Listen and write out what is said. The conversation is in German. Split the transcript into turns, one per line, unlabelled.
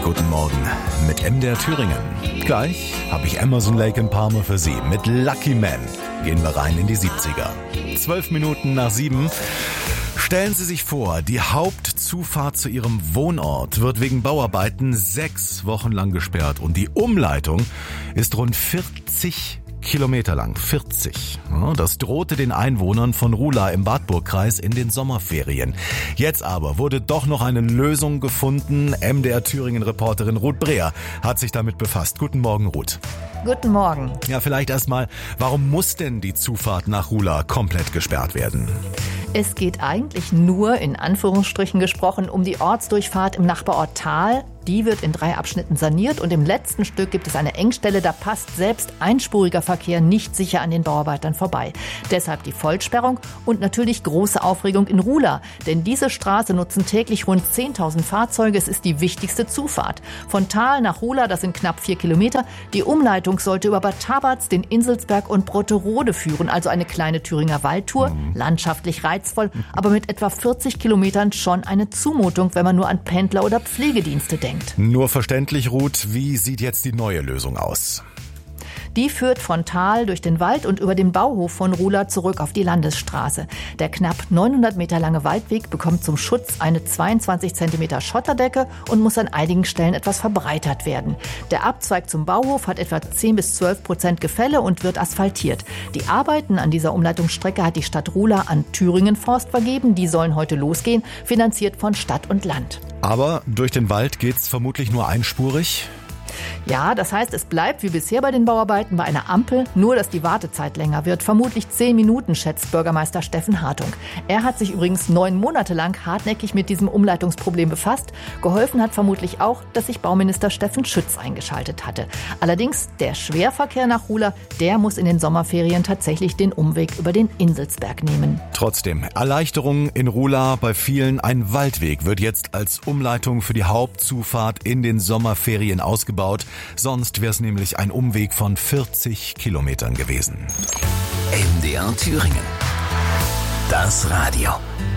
Guten Morgen mit MDR Thüringen. Gleich habe ich Amazon Lake in Palmer für Sie. Mit Lucky Man gehen wir rein in die 70er. 12 Minuten nach 7. Stellen Sie sich vor, die Hauptzufahrt zu Ihrem Wohnort wird wegen Bauarbeiten 6 Wochen lang gesperrt und die Umleitung ist rund 40 Kilometer lang. 40. Das drohte den Einwohnern von Rula im Wartburgkreis in den Sommerferien. Jetzt aber wurde doch noch eine Lösung gefunden. MDR Thüringen-Reporterin Ruth Breer hat sich damit befasst. Guten Morgen, Ruth.
Guten Morgen.
Ja, vielleicht erstmal, warum muss denn die Zufahrt nach Rula komplett gesperrt werden?
Es geht eigentlich nur, in Anführungsstrichen gesprochen, um die Ortsdurchfahrt im Nachbarort Thal. Die wird in 3 Abschnitten saniert und im letzten Stück gibt es eine Engstelle, da passt selbst einspuriger Verkehr nicht sicher an den Bauarbeitern vorbei. Deshalb die Vollsperrung und natürlich große Aufregung in Rula, denn diese Straße nutzen täglich rund 10.000 Fahrzeuge. Es ist die wichtigste Zufahrt. Von Thal nach Rula, das sind knapp 4 Kilometer. Die Umleitung sollte über Bad Tabatz, den Inselsberg und Brotterode führen, also eine kleine Thüringer Waldtour, landschaftlich reizvoll, aber mit etwa 40 Kilometern schon eine Zumutung, wenn man nur an Pendler oder Pflegedienste denkt.
Nur verständlich, Ruth, wie sieht jetzt die neue Lösung aus?
Die führt von Thal durch den Wald und über den Bauhof von Rula zurück auf die Landesstraße. Der knapp 900 Meter lange Waldweg bekommt zum Schutz eine 22 Zentimeter Schotterdecke und muss an einigen Stellen etwas verbreitert werden. Der Abzweig zum Bauhof hat etwa 10-12% Gefälle und wird asphaltiert. Die Arbeiten an dieser Umleitungsstrecke hat die Stadt Rula an Thüringen Forst vergeben. Die sollen heute losgehen, finanziert von Stadt und Land.
Aber durch den Wald geht's vermutlich nur einspurig?
Ja, das heißt, es bleibt wie bisher bei den Bauarbeiten bei einer Ampel, nur dass die Wartezeit länger wird. Vermutlich 10 Minuten, schätzt Bürgermeister Steffen Hartung. Er hat sich übrigens 9 Monate lang hartnäckig mit diesem Umleitungsproblem befasst. Geholfen hat vermutlich auch, dass sich Bauminister Steffen Schütz eingeschaltet hatte. Allerdings, der Schwerverkehr nach Rula, der muss in den Sommerferien tatsächlich den Umweg über den Inselsberg nehmen.
Trotzdem, Erleichterung in Rula bei vielen. Ein Waldweg wird jetzt als Umleitung für die Hauptzufahrt in den Sommerferien ausgebaut. Sonst wäre es nämlich ein Umweg von 40 Kilometern gewesen.
MDR Thüringen. Das Radio.